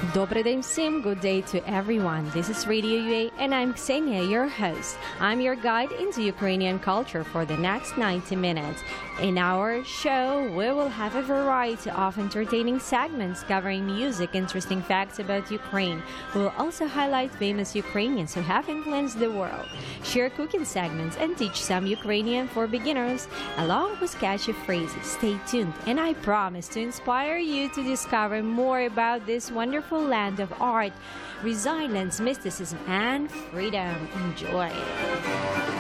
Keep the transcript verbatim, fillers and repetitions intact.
Добрий день всім, good day to everyone. This is Radio U A and I'm Ksenia, your host. I'm your guide into Ukrainian culture for the next ninety minutes. In our show, we will have a variety of entertaining segments covering music, interesting facts about Ukraine. We'll also highlight famous Ukrainians who have influenced the world, share cooking segments, and teach some Ukrainian for beginners, along with catchy phrases. Stay tuned, and I promise to inspire you to discover more about this wonderful land of art, resilience, mysticism, and freedom. Enjoy!